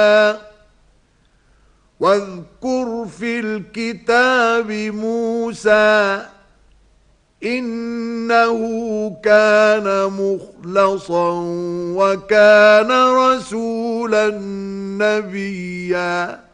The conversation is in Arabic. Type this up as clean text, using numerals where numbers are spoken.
واذكر في الكتاب موسى إنه كان مخلصا وكان رسولا نبيا